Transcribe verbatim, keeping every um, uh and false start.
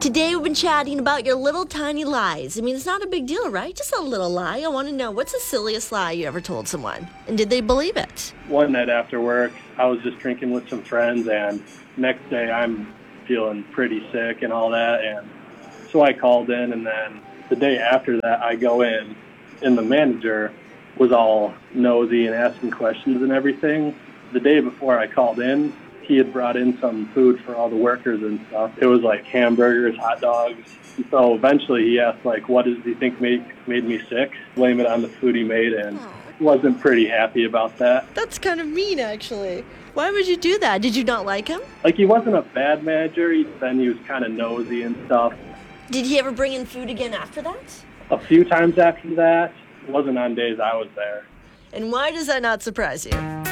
Today we've been chatting about your little tiny lies. I mean, it's not a big deal, right? Just a little lie. I want to know, what's the silliest lie you ever told someone? And did they believe it? One night after work, I was just drinking with some friends, and next day I'm feeling pretty sick and all that, and so I called in, and then the day after that I go in, and the manager was all nosy and asking questions and everything. The day before I called in, he had brought in some food for all the workers and stuff. It was like hamburgers, hot dogs. And so eventually he asked, like, what does he think made, made me sick? Blame it on the food he made, and wasn't pretty happy about that. That's kind of mean, actually. Why would you do that? Did you not like him? Like, he wasn't a bad manager. He, then he was kind of nosy and stuff. Did he ever bring in food again after that? A few times after that. It wasn't on days I was there. And why does that not surprise you?